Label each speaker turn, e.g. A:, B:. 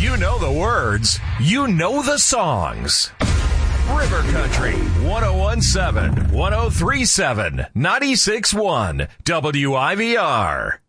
A: You know the words. You know the songs. River Country 1017, 1037, 96.1 WIVR.